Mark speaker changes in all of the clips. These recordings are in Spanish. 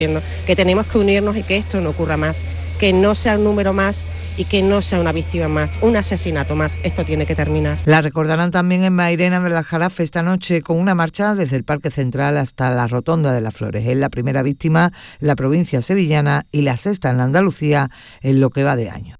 Speaker 1: Que tenemos que unirnos y que esto no ocurra más, que no sea un número más y que no sea una víctima más, un asesinato más. Esto tiene que terminar.
Speaker 2: La recordarán también en Mairena Belajaraf esta noche con una marcha desde el Parque Central hasta la Rotonda de las Flores. Es la primera víctima en la provincia sevillana y la sexta en la Andalucía en lo que va de año.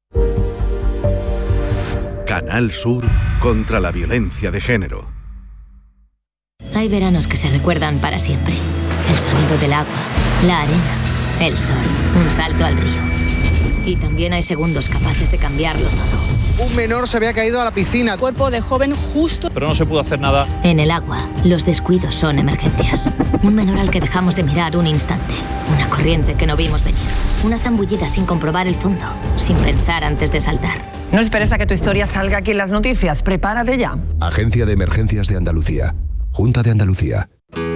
Speaker 3: Canal Sur contra la violencia de género.
Speaker 4: Hay veranos que se recuerdan para siempre. El sonido del agua, la arena, el sol, un salto al río. Y también hay segundos capaces de cambiarlo todo.
Speaker 5: Un menor se había caído a la piscina.
Speaker 6: Cuerpo de joven justo.
Speaker 7: Pero no se pudo hacer nada.
Speaker 4: En el agua, los descuidos son emergencias. Un menor al que dejamos de mirar un instante. Una corriente que no vimos venir. Una zambullida sin comprobar el fondo, sin pensar antes de saltar.
Speaker 8: No esperes a que tu historia salga aquí en las noticias. Prepárate ya.
Speaker 9: Agencia de Emergencias de Andalucía. Junta de Andalucía.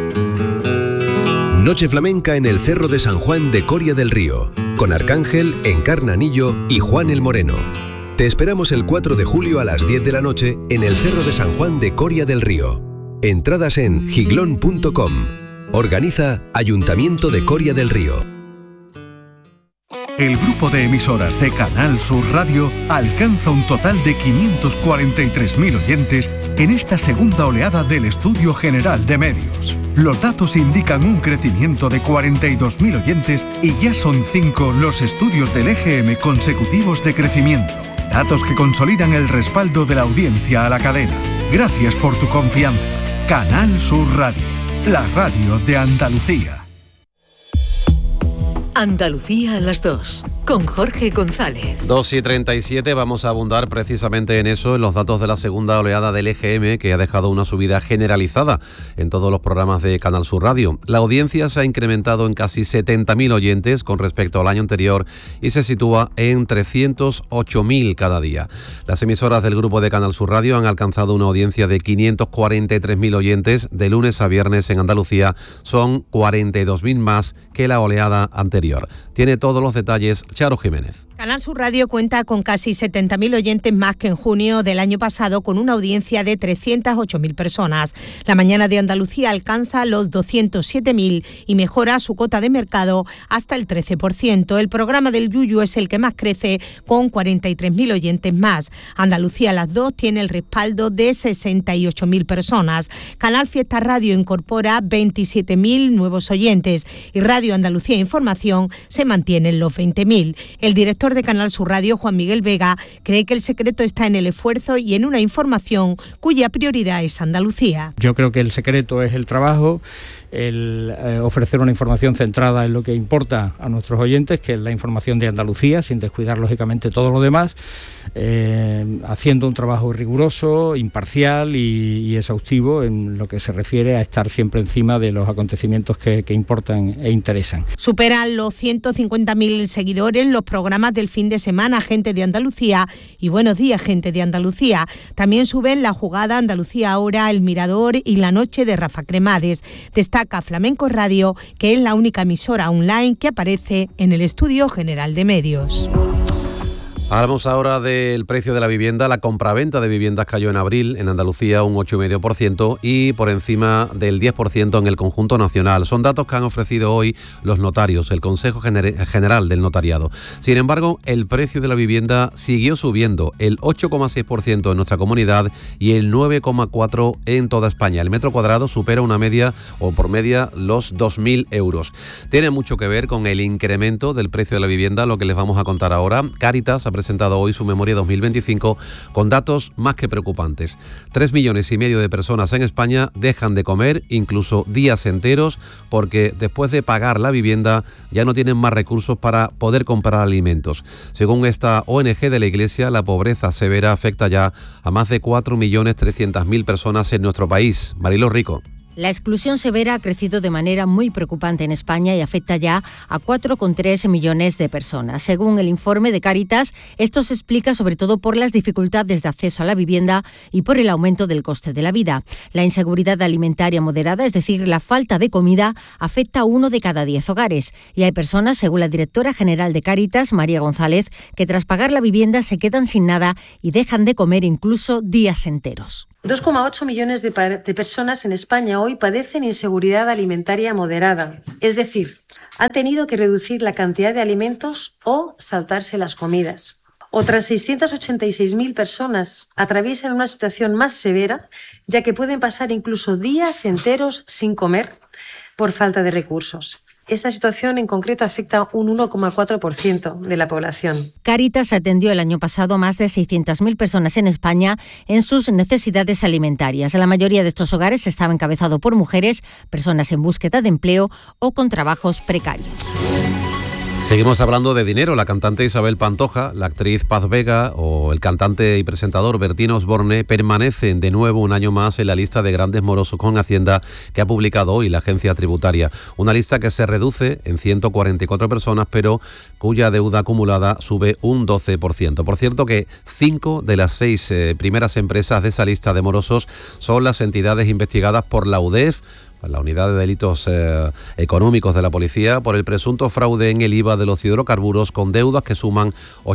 Speaker 10: Noche flamenca en el Cerro de San Juan de Coria del Río, con Arcángel, Encarnanillo y Juan el Moreno. Te esperamos el 4 de julio a las 10 de la noche en el Cerro de San Juan de Coria del Río. Entradas en giglón.com. Organiza Ayuntamiento de Coria del Río.
Speaker 3: El grupo de emisoras de Canal Sur Radio alcanza un total de 543.000 oyentes en esta segunda oleada del Estudio General de Medios. Los datos indican un crecimiento de 42.000 oyentes y ya son 5 los estudios del EGM consecutivos de crecimiento. Datos que consolidan el respaldo de la audiencia a la cadena. Gracias por tu confianza. Canal Sur Radio, la radio de Andalucía.
Speaker 11: Andalucía a las 2, con Jorge González.
Speaker 12: 2:37, vamos a abundar precisamente en eso, en los datos de la segunda oleada del EGM, que ha dejado una subida generalizada en todos los programas de Canal Sur Radio. La audiencia se ha incrementado en casi 70.000 oyentes con respecto al año anterior y se sitúa en 308.000 cada día. Las emisoras del grupo de Canal Sur Radio han alcanzado una audiencia de 543.000 oyentes de lunes a viernes en Andalucía. Son 42.000 más que la oleada anterior. Tiene todos los detalles Charo Jiménez.
Speaker 13: Canal Sur Radio cuenta con casi 70.000 oyentes más que en junio del año pasado, con una audiencia de 308.000 personas. La mañana de Andalucía alcanza los 207.000 y mejora su cota de mercado hasta el 13%. El programa del Yuyu es el que más crece, con 43.000 oyentes más. Andalucía a las 2 tiene el respaldo de 68.000 personas. Canal Fiesta Radio incorpora 27.000 nuevos oyentes y Radio Andalucía Información se mantiene en los 20.000. El director de Canal Sur Radio, Juan Miguel Vega, cree que el secreto está en el esfuerzo y en una información cuya prioridad es Andalucía.
Speaker 14: Yo creo que el secreto es el trabajo, el ofrecer una información centrada en lo que importa a nuestros oyentes, que es la información de Andalucía, sin descuidar lógicamente todo lo demás, haciendo un trabajo riguroso, imparcial y exhaustivo en lo que se refiere a estar siempre encima de los acontecimientos que importan e interesan.
Speaker 13: Superan los 150.000 seguidores los programas del fin de semana Gente de Andalucía y Buenos Días Gente de Andalucía. También suben La Jugada, Andalucía Ahora, El Mirador y La Noche de Rafa Cremades. Destaca Flamenco Radio, que es la única emisora online que aparece en el Estudio General de Medios.
Speaker 12: Hablamos ahora del precio de la vivienda. La compraventa de viviendas cayó en abril en Andalucía un 8,5% y por encima del 10% en el conjunto nacional. Son datos que han ofrecido hoy los notarios, el Consejo General del Notariado. Sin embargo, el precio de la vivienda siguió subiendo, el 8,6% en nuestra comunidad y el 9,4% en toda España. El metro cuadrado supera una media o por media los 2.000 euros. Tiene mucho que ver con el incremento del precio de la vivienda, lo que les vamos a contar ahora. Cáritas ha presentado hoy su memoria 2025 con datos más que preocupantes. 3,5 millones de personas en España dejan de comer incluso días enteros porque después de pagar la vivienda ya no tienen más recursos para poder comprar alimentos. Según esta ONG de la Iglesia, la pobreza severa afecta ya a más de 4.300.000 personas en nuestro país. Marilo Rico.
Speaker 15: La exclusión severa ha crecido de manera muy preocupante en España y afecta ya a 4,3 millones de personas. Según el informe de Cáritas, esto se explica sobre todo por las dificultades de acceso a la vivienda y por el aumento del coste de la vida. La inseguridad alimentaria moderada, es decir, la falta de comida, afecta a 1 de cada 10 hogares. Y hay personas, según la directora general de Cáritas, María González, que tras pagar la vivienda se quedan sin nada y dejan de comer incluso días enteros.
Speaker 16: 2,8 millones de personas en España hoy padecen inseguridad alimentaria moderada, es decir,
Speaker 6: han tenido que reducir la cantidad de alimentos o saltarse las comidas. Otras 686.000 personas atraviesan una situación más severa, ya que pueden pasar incluso días enteros sin comer por falta de recursos. Esta situación en concreto afecta a un 1,4% de la población.
Speaker 15: Cáritas atendió el año pasado a más de 600.000 personas en España en sus necesidades alimentarias. La mayoría de estos hogares estaba encabezado por mujeres, personas en búsqueda de empleo o con trabajos precarios.
Speaker 12: Seguimos hablando de dinero. La cantante Isabel Pantoja, la actriz Paz Vega o el cantante y presentador Bertín Osborne permanecen de nuevo un año más en la lista de grandes morosos con Hacienda que ha publicado hoy la agencia tributaria. Una lista que se reduce en 144 personas, pero cuya deuda acumulada sube un 12%. Por cierto que 5 de las 6 primeras empresas de esa lista de morosos son las entidades investigadas por la UDEF, la Unidad de Delitos Económicos de la Policía, por el presunto fraude en el IVA de los hidrocarburos, con deudas que suman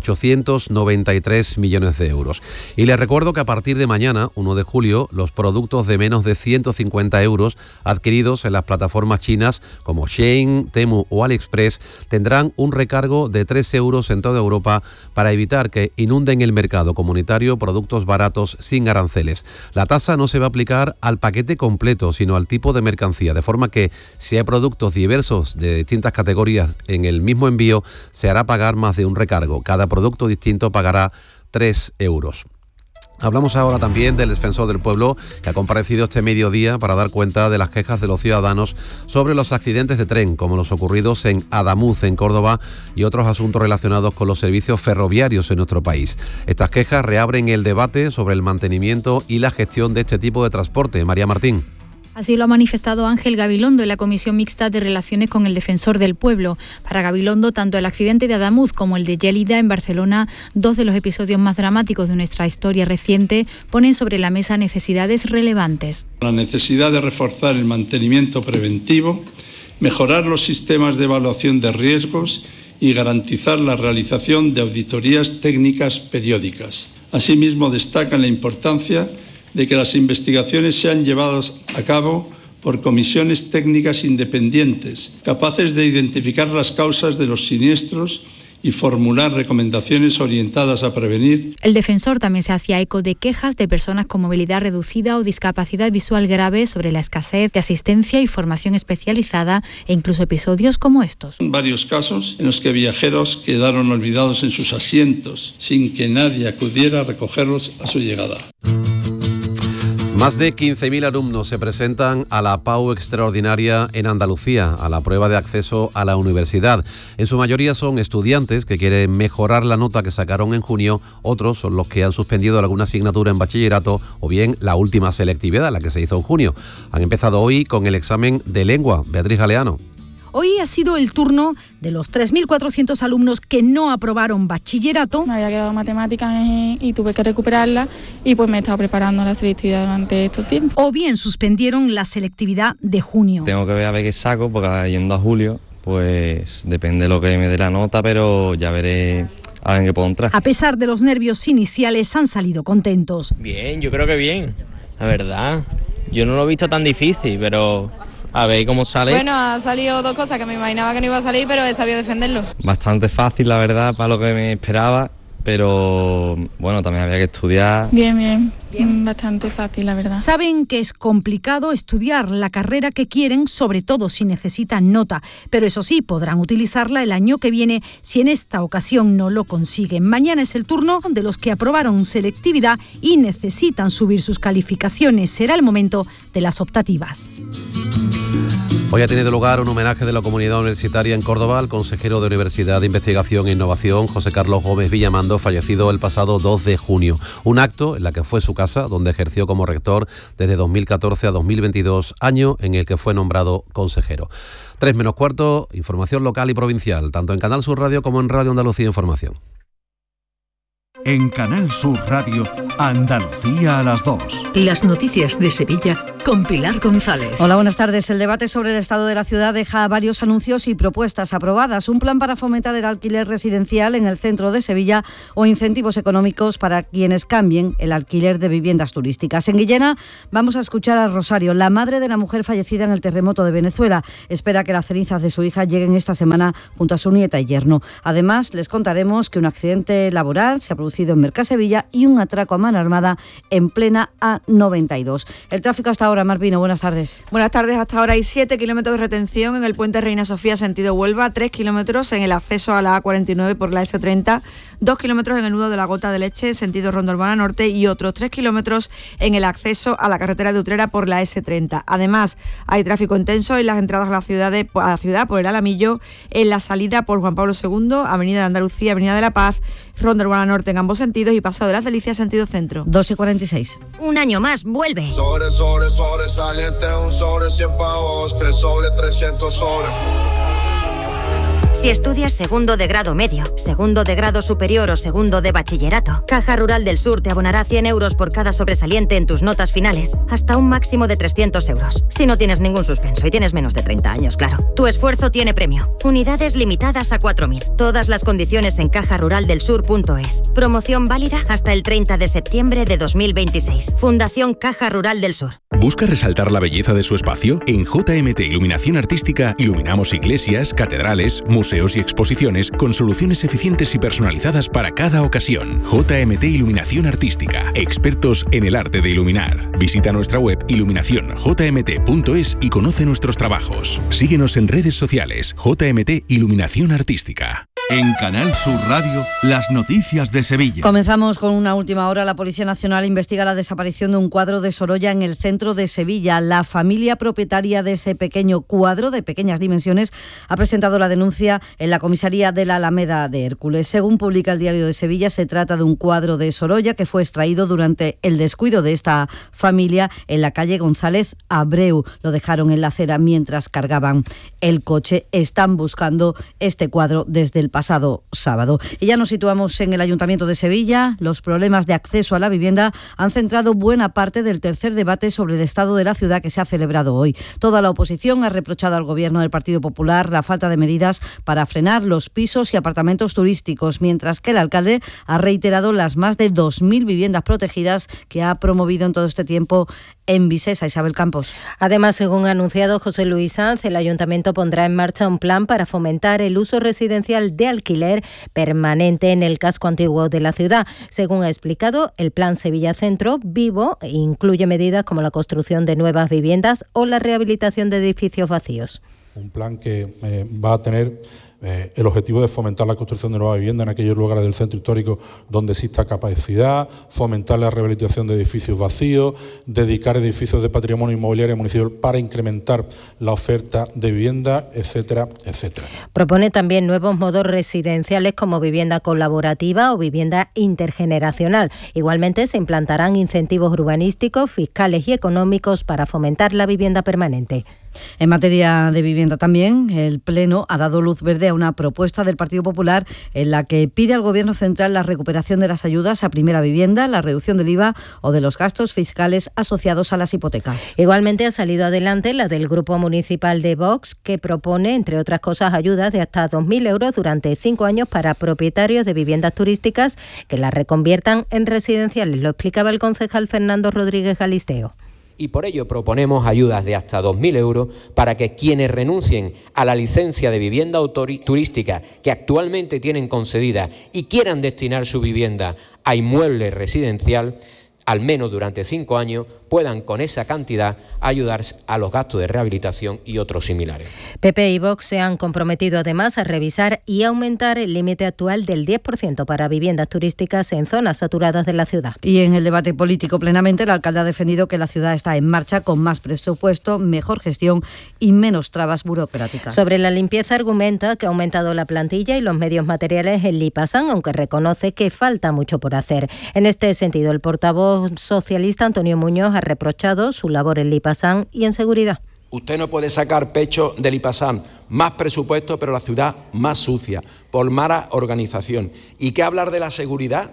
Speaker 12: 893 millones de euros. Y les recuerdo que a partir de mañana, 1 de julio, los productos de menos de 150 euros adquiridos en las plataformas chinas como Shein, Temu o AliExpress tendrán un recargo de 3 euros en toda Europa para evitar que inunden el mercado comunitario productos baratos sin aranceles. La tasa no se va a aplicar al paquete completo, sino al tipo de mercancía, de forma que si hay productos diversos de distintas categorías en el mismo envío, se hará pagar más de un recargo. Cada producto distinto pagará 3 euros. Hablamos ahora también del Defensor del Pueblo, que ha comparecido este mediodía para dar cuenta de las quejas de los ciudadanos sobre los accidentes de tren, como los ocurridos en Adamuz, en Córdoba, y otros asuntos relacionados con los servicios ferroviarios en nuestro país. Estas quejas reabren el debate sobre el mantenimiento y la gestión de este tipo de transporte. María Martín.
Speaker 7: Así lo ha manifestado Ángel Gabilondo en la Comisión Mixta de Relaciones con el Defensor del Pueblo. Para Gabilondo, tanto el accidente de Adamuz como el de Yélida en Barcelona, dos de los episodios más dramáticos de nuestra historia reciente, ponen sobre la mesa necesidades relevantes.
Speaker 16: La necesidad de reforzar el mantenimiento preventivo, mejorar los sistemas de evaluación de riesgos y garantizar la realización de auditorías técnicas periódicas. Asimismo, destacan la importancia de que las investigaciones sean llevadas a cabo por comisiones técnicas independientes, capaces de identificar las causas de los siniestros y formular recomendaciones orientadas a prevenir.
Speaker 7: El defensor también se hacía eco de quejas de personas con movilidad reducida o discapacidad visual grave sobre la escasez de asistencia y formación especializada e incluso episodios como estos.
Speaker 16: Varios casos en los que viajeros quedaron olvidados en sus asientos sin que nadie acudiera a recogerlos a su llegada.
Speaker 12: Más de 15.000 alumnos se presentan a la PAU extraordinaria en Andalucía, a la prueba de acceso a la universidad. En su mayoría son estudiantes que quieren mejorar la nota que sacaron en junio, otros son los que han suspendido alguna asignatura en bachillerato o bien la última selectividad, la que se hizo en junio. Han empezado hoy con el examen de lengua. Beatriz Galeano.
Speaker 17: Hoy ha sido el turno de los 3.400 alumnos que no aprobaron bachillerato.
Speaker 18: Me había quedado matemáticas y tuve que recuperarla y pues me he estado preparando la selectividad durante estos tiempos.
Speaker 17: O bien suspendieron la selectividad de junio.
Speaker 19: Tengo que ver a ver qué saco porque yendo a julio pues depende de lo que me dé la nota, pero ya veré a ver en qué puedo entrar.
Speaker 17: A pesar de los nervios iniciales han salido contentos.
Speaker 20: Bien, yo creo que bien, la verdad. Yo no lo he visto tan difícil, pero a ver cómo sale.
Speaker 18: Bueno, ha salido dos cosas que me imaginaba que no iba a salir, pero he sabido defenderlo.
Speaker 19: Bastante fácil, la verdad, para lo que me esperaba, pero bueno, también había que estudiar.
Speaker 18: Bien. Bastante fácil, la verdad.
Speaker 17: Saben que es complicado estudiar la carrera que quieren, sobre todo si necesitan nota, pero eso sí, podrán utilizarla el año que viene si en esta ocasión no lo consiguen. Mañana es el turno de los que aprobaron selectividad y necesitan subir sus calificaciones. Será el momento de las optativas.
Speaker 12: Hoy ha tenido lugar un homenaje de la comunidad universitaria en Córdoba al consejero de Universidad de Investigación e Innovación, José Carlos Gómez Villamando, fallecido el pasado 2 de junio. Un acto en la que fue su casa, donde ejerció como rector desde 2014 a 2022, año en el que fue nombrado consejero. 3:15, información local y provincial, tanto en Canal Sur Radio como en Radio Andalucía Información.
Speaker 3: En Canal Sur Radio, Andalucía a las 2.
Speaker 11: Las noticias de Sevilla con Pilar González.
Speaker 21: Hola, buenas tardes. El debate sobre el estado de la ciudad deja varios anuncios y propuestas aprobadas. Un plan para fomentar el alquiler residencial en el centro de Sevilla o incentivos económicos para quienes cambien el alquiler de viviendas turísticas. En Guillena vamos a escuchar a Rosario, la madre de la mujer fallecida en el terremoto de Venezuela. Espera que las cenizas de su hija lleguen esta semana junto a su nieta y yerno. Además, les contaremos que un accidente laboral se ha producido en Mercasevilla y un atraco a mano armada en plena A92. El tráfico hasta ahora, Marvino, buenas tardes.
Speaker 22: Buenas tardes, hasta ahora hay 7 kilómetros de retención en el puente Reina Sofía sentido Huelva, 3 kilómetros en el acceso a la A49 por la S30, 2 kilómetros en el nudo de la Gota de Leche sentido Ronda Urbana Norte y otros 3 kilómetros en el acceso a la carretera de Utrera por la S30. Además, hay tráfico intenso en las entradas a la ciudad por el Alamillo, en la salida por Juan Pablo II, Avenida de Andalucía, Avenida de la Paz, Ronda Urbana Norte en ambos sentidos y Paseo de las Delicias sentido centro.
Speaker 21: 2:46.
Speaker 23: Un año más, vuelve.
Speaker 24: Sobresaliente, un sobre 100 pavos, 3 sobre 300 sobre.
Speaker 23: Si estudias segundo de grado medio, segundo de grado superior o segundo de bachillerato, Caja Rural del Sur te abonará 100 euros por cada sobresaliente en tus notas finales, hasta un máximo de 300 euros. Si no tienes ningún suspenso y tienes menos de 30 años, claro. Tu esfuerzo tiene premio. Unidades limitadas a 4.000. Todas las condiciones en cajaruraldelsur.es. Promoción válida hasta el 30 de septiembre de 2026. Fundación Caja Rural del Sur.
Speaker 25: ¿Busca resaltar la belleza de su espacio? En JMT Iluminación Artística iluminamos iglesias, catedrales, museos y exposiciones con soluciones eficientes y personalizadas para cada ocasión. JMT Iluminación Artística, expertos en el arte de iluminar. Visita nuestra web iluminacionjmt.es y conoce nuestros trabajos. Síguenos en redes sociales. JMT Iluminación Artística.
Speaker 3: En Canal Sur Radio, las noticias de Sevilla.
Speaker 21: Comenzamos con una última hora. La Policía Nacional investiga la desaparición de un cuadro de Sorolla en el centro de Sevilla. La familia propietaria de ese pequeño cuadro de pequeñas dimensiones ha presentado la denuncia en la comisaría de la Alameda de Hércules. Según publica el Diario de Sevilla, se trata de un cuadro de Sorolla que fue extraído durante el descuido de esta familia en la calle González Abreu. Lo dejaron en la acera mientras cargaban el coche. Están buscando este cuadro desde el pasado sábado. Y ya nos situamos en el Ayuntamiento de Sevilla. Los problemas de acceso a la vivienda han centrado buena parte del tercer debate sobre el estado de la ciudad que se ha celebrado hoy. Toda la oposición ha reprochado al Gobierno del Partido Popular la falta de medidas para frenar los pisos y apartamentos turísticos, mientras que el alcalde ha reiterado las más de 2.000 viviendas protegidas que ha promovido en todo este tiempo en Visesa. Isabel Campos.
Speaker 26: Además, según ha anunciado José Luis Sanz, el Ayuntamiento pondrá en marcha un plan para fomentar el uso residencial de alquiler permanente en el casco antiguo de la ciudad. Según ha explicado, el plan Sevilla Centro Vivo incluye medidas como la construcción de nuevas viviendas o la rehabilitación de edificios vacíos.
Speaker 27: Un plan que va a tener el objetivo de fomentar la construcción de nueva vivienda en aquellos lugares del centro histórico donde exista capacidad, fomentar la rehabilitación de edificios vacíos, dedicar edificios de patrimonio inmobiliario municipal para incrementar la oferta de vivienda, etcétera, etcétera.
Speaker 26: Propone también nuevos modos residenciales como vivienda colaborativa o vivienda intergeneracional. Igualmente se implantarán incentivos urbanísticos, fiscales y económicos para fomentar la vivienda permanente.
Speaker 21: En materia de vivienda también, el Pleno ha dado luz verde a una propuesta del Partido Popular en la que pide al Gobierno central la recuperación de las ayudas a primera vivienda, la reducción del IVA o de los gastos fiscales asociados a las hipotecas.
Speaker 26: Igualmente ha salido adelante la del Grupo Municipal de Vox, que propone, entre otras cosas, ayudas de hasta 2.000 euros durante 5 años para propietarios de viviendas turísticas que las reconviertan en residenciales. Lo explicaba el concejal Fernando Rodríguez Galisteo.
Speaker 28: Y por ello proponemos ayudas de hasta 2.000 euros para que quienes renuncien a la licencia de vivienda turística que actualmente tienen concedida y quieran destinar su vivienda a inmueble residencial, al menos durante 5 años, puedan con esa cantidad ayudar a los gastos de rehabilitación y otros similares.
Speaker 26: PP y Vox se han comprometido además a revisar y aumentar el límite actual del 10% para viviendas turísticas en zonas saturadas de la ciudad.
Speaker 21: Y en el debate político plenamente, el alcalde ha defendido que la ciudad está en marcha con más presupuesto, mejor gestión y menos trabas burocráticas.
Speaker 26: Sobre la limpieza argumenta que ha aumentado la plantilla y los medios materiales en Lipasan, aunque reconoce que falta mucho por hacer. En este sentido, el portavoz socialista Antonio Muñoz ha reprochado su labor en Lipasan y en seguridad.
Speaker 29: Usted no puede sacar pecho de Lipasan, más presupuesto, pero la ciudad más sucia, por mala organización. ¿Y qué hablar de la seguridad?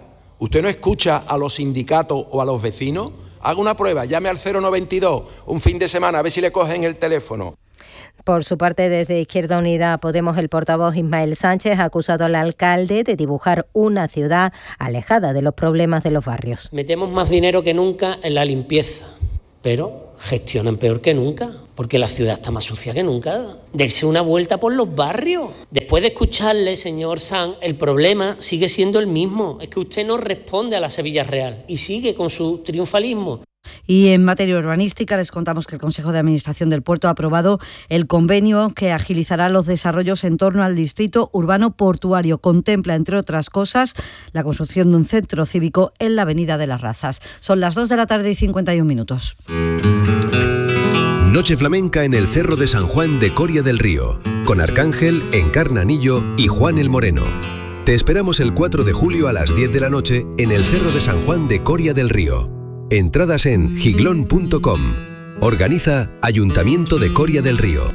Speaker 29: ¿Usted no escucha a los sindicatos o a los vecinos? Haga una prueba, llame al 092 un fin de semana, a ver si le cogen el teléfono.
Speaker 26: Por su parte, desde Izquierda Unida Podemos, el portavoz Ismael Sánchez ha acusado al alcalde de dibujar una ciudad alejada de los problemas de los barrios.
Speaker 1: Metemos más dinero que nunca en la limpieza, pero gestionan peor que nunca, porque la ciudad está más sucia que nunca. Dense una vuelta por los barrios. Después de escucharle, señor Sanz, el problema sigue siendo el mismo. Es que usted no responde a la Sevilla Real y sigue con su triunfalismo.
Speaker 21: Y en materia urbanística les contamos que el Consejo de Administración del Puerto ha aprobado el convenio que agilizará los desarrollos en torno al distrito urbano portuario. Contempla, entre otras cosas, la construcción de un centro cívico en la Avenida de las Razas. Son las 2 de la tarde y 51 minutos.
Speaker 2: Noche flamenca en el Cerro de San Juan de Coria del Río, con Arcángel, Encarnanillo y Juan el Moreno. Te esperamos el 4 de julio a las 10 de la noche en el Cerro de San Juan de Coria del Río. Entradas en giglón.com. Organiza Ayuntamiento de Coria del Río.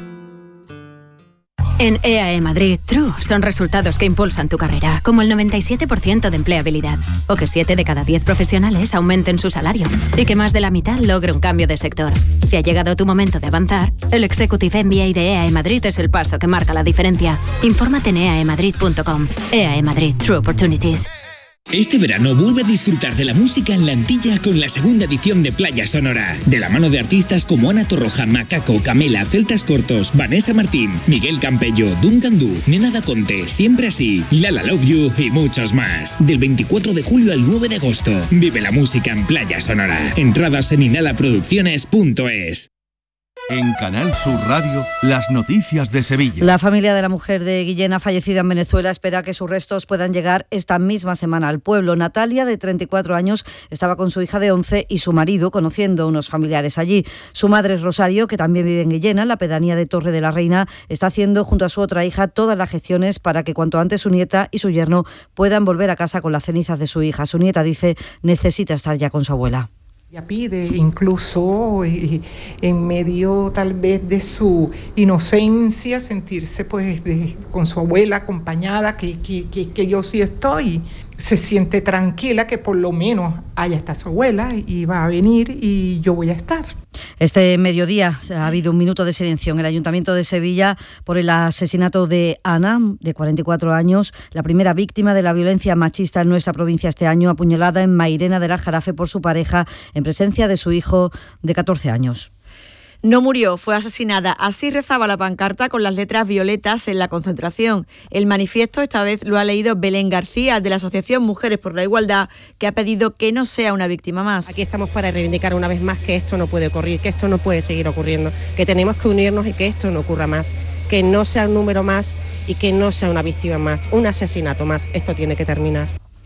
Speaker 4: En EAE Madrid, True son resultados que impulsan tu carrera, como el 97% de empleabilidad, o que 7 de cada 10 profesionales aumenten su salario, y que más de la mitad logre un cambio de sector. Si ha llegado tu momento de avanzar, el Executive MBA de EAE Madrid es el paso que marca la diferencia. Infórmate en eaemadrid.com. EAE Madrid, True Opportunities.
Speaker 5: Este verano vuelve a disfrutar de la música en la Antilla con la segunda edición de Playa Sonora, de la mano de artistas como Ana Torroja, Macaco, Camela, Celtas Cortos, Vanessa Martín, Miguel Campello, Duncan Du, Nena Da Conte, Siempre Así, Lala Love You y muchos más. Del 24 de julio al 9 de agosto, vive la música en Playa Sonora. Entradas en inhalaproducciones.es.
Speaker 3: En Canal Sur Radio, las noticias de Sevilla.
Speaker 21: La familia de la mujer de Guillena, fallecida en Venezuela, espera que sus restos puedan llegar esta misma semana al pueblo. Natalia, de 34 años, estaba con su hija de 11 y su marido, conociendo unos familiares allí. Su madre, Rosario, que también vive en Guillena, en la pedanía de Torre de la Reina, está haciendo junto a su otra hija todas las gestiones para que cuanto antes su nieta y su yerno puedan volver a casa con las cenizas de su hija. Su nieta, dice, necesita estar ya con su abuela.
Speaker 8: Ella pide, incluso en medio tal vez de su inocencia, sentirse pues con su abuela acompañada, que yo sí estoy. Se siente tranquila que por lo menos allá está su abuela y va a venir y yo voy a estar.
Speaker 21: Este mediodía ha habido un minuto de silencio en el Ayuntamiento de Sevilla por el asesinato de Ana, de 44 años, la primera víctima de la violencia machista en nuestra provincia este año, apuñalada en Mairena del Aljarafe por su pareja en presencia de su hijo de 14 años.
Speaker 22: No murió, fue asesinada. Así rezaba la pancarta con las letras violetas en la concentración. El manifiesto esta vez lo ha leído Belén García, de la Asociación Mujeres por la Igualdad, que ha pedido que no sea una víctima más.
Speaker 9: Aquí estamos para reivindicar una vez más que esto no puede ocurrir, que esto no puede seguir ocurriendo, que tenemos que unirnos y que esto no ocurra más, que no sea un número más y que no sea una víctima más, un asesinato más. Esto tiene que terminar.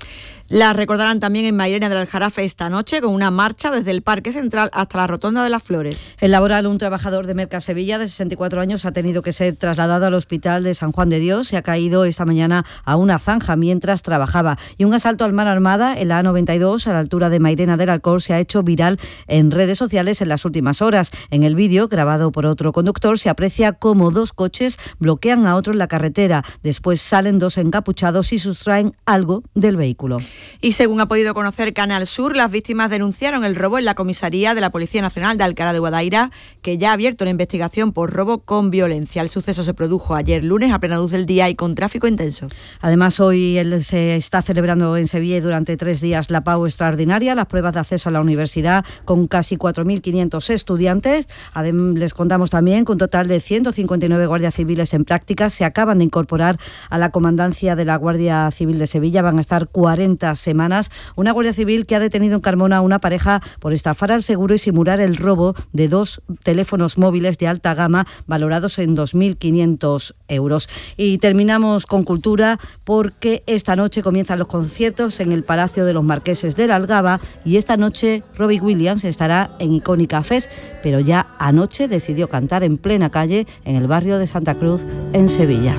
Speaker 22: La recordarán también en Mairena del Aljarafe esta noche con una marcha desde el Parque Central hasta la Rotonda de las Flores.
Speaker 21: En laboral, un trabajador de Merca Sevilla de 64 años ha tenido que ser trasladado al hospital de San Juan de Dios. Se ha caído esta mañana a una zanja mientras trabajaba. Y un asalto al mano armada en la A92 a la altura de Mairena del Alcor se ha hecho viral en redes sociales en las últimas horas. En el vídeo, grabado por otro conductor, se aprecia cómo dos coches bloquean a otro en la carretera. Después salen dos encapuchados y sustraen algo del vehículo.
Speaker 22: Y según ha podido conocer Canal Sur, las víctimas denunciaron el robo en la comisaría de la Policía Nacional de Alcalá de Guadaira, que ya ha abierto una investigación por robo con violencia. El suceso se produjo ayer lunes a plena luz del día y con tráfico intenso.
Speaker 21: Además, hoy se está celebrando en Sevilla durante 3 días la PAU extraordinaria, las pruebas de acceso a la universidad con casi 4.500 estudiantes. Les contamos también que un total de 159 guardias civiles en práctica se acaban de incorporar a la comandancia de la Guardia Civil de Sevilla. Van a estar 40 semanas. Una Guardia Civil que ha detenido en Carmona a una pareja por estafar al seguro y simular el robo de 2 teléfonos móviles de alta gama valorados en 2.500 euros. Y terminamos con cultura porque esta noche comienzan los conciertos en el Palacio de los Marqueses de la Algaba y esta noche Robbie Williams estará en Icónica Fest, pero ya anoche decidió cantar en plena calle en el barrio de Santa Cruz, en Sevilla.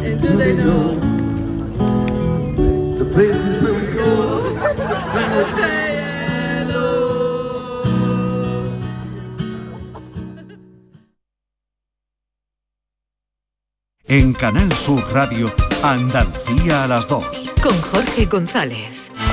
Speaker 3: En Canal Sur Radio, Andalucía a las 2.
Speaker 11: Con Jorge González.